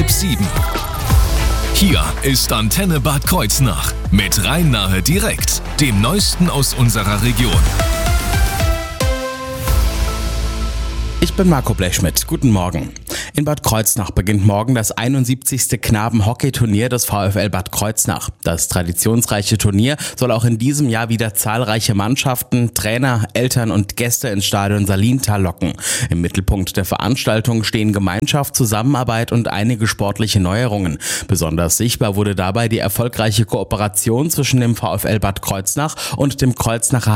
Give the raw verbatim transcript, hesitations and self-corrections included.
halb sieben. Hier ist Antenne Bad Kreuznach mit Rhein-Nahe direkt, dem Neuesten aus unserer Region. Ich bin Marco Blechschmidt. Guten Morgen. In Bad Kreuznach beginnt morgen das einundsiebzigste Knaben-Hockey-Turnier des VfL Bad Kreuznach. Das traditionsreiche Turnier soll auch in diesem Jahr wieder zahlreiche Mannschaften, Trainer, Eltern und Gäste ins Stadion Salintal locken. Im Mittelpunkt der Veranstaltung stehen Gemeinschaft, Zusammenarbeit und einige sportliche Neuerungen. Besonders sichtbar wurde dabei die erfolgreiche Kooperation zwischen dem VfL Bad Kreuznach und dem Kreuznacher